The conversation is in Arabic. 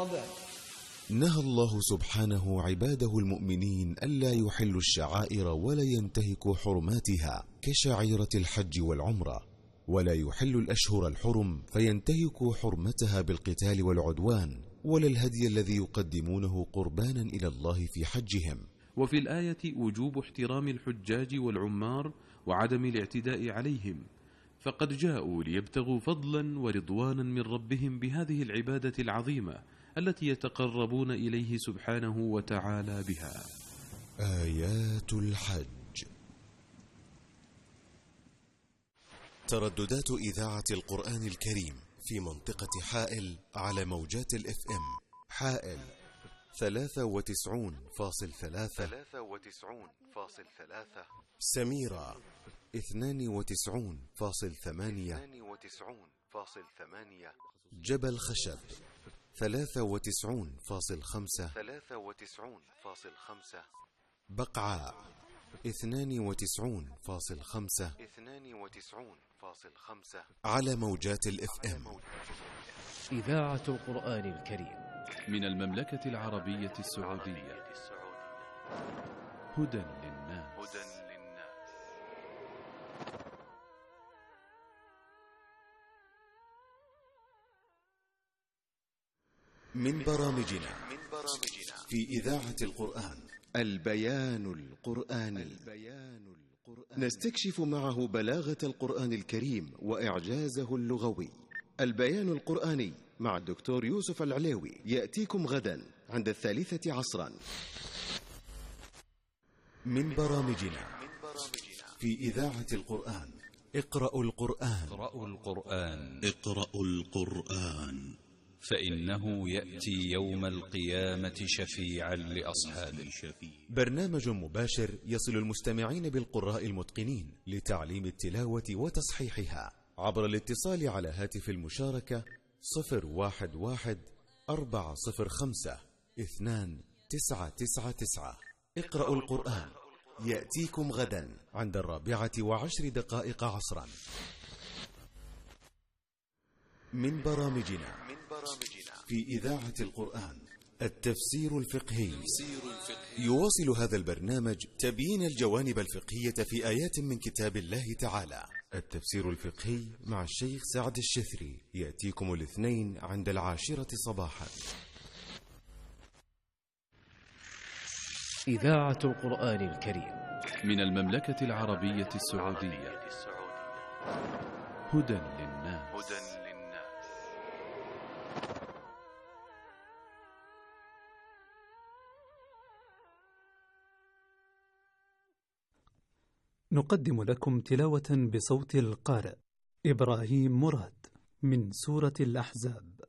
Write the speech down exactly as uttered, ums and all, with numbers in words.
الرقاب. نهى الله سبحانه عباده المؤمنين ألا يحلوا الشعائر ولا ينتهكوا حرماتها كشعيرة الحج والعمرة، ولا يحلوا الأشهر الحرم فينتهكوا حرمتها بالقتال والعدوان، ولا الهدي الذي يقدمونه قربانا إلى الله في حجهم. وفي الآية وجوب احترام الحجاج والعمار وعدم الاعتداء عليهم، فقد جاءوا ليبتغوا فضلا ورضوانا من ربهم بهذه العبادة العظيمة التي يتقربون إليه سبحانه وتعالى بها. آيات الحج. ترددات إذاعة القرآن الكريم في منطقة حائل على موجات الاف ام. حائل ثلاثة وتسعون فاصل ثلاثة، سميرة اثنان وتسعون فاصل ثمانية، جبل خشب ثلاثة وتسعون فاصل خمسة، بقعاء اثنان وتسعون فاصل خمسة على موجات الاف ام. إذاعة القرآن الكريم من المملكة العربية السعودية. هدى للناس. من برامجنا في إذاعة القرآن البيان القرآني، نستكشف معه بلاغة القرآن الكريم وإعجازه اللغوي. البيان القرآني مع الدكتور يوسف العليوي يأتيكم غدا عند الثالثة عصرا. من برامجنا في إذاعة القرآن اقرأوا القرآن. اقرأوا القرآن اقرأوا القرآن فإنه يأتي يوم القيامة شفيعا لأصحابه. برنامج مباشر يصل المستمعين بالقراء المتقنين لتعليم التلاوة وتصحيحها عبر الاتصال على هاتف المشاركة صفر واحد واحد أربعة صفر خمسة اثنان تسعة تسعة تسعة. اقرأوا القرآن يأتيكم غدا عند الرابعة وعشر دقائق عصرا. من برامجنا في إذاعة القرآن التفسير الفقهي. يواصل هذا البرنامج تبيين الجوانب الفقهية في آيات من كتاب الله تعالى. التفسير الفقهي مع الشيخ سعد الشثري يأتيكم الاثنين عند العاشرة صباحا. إذاعة القرآن الكريم من المملكة العربية السعودية. هدى للناس. نقدم لكم تلاوة بصوت القارئ إبراهيم مراد من سورة الأحزاب.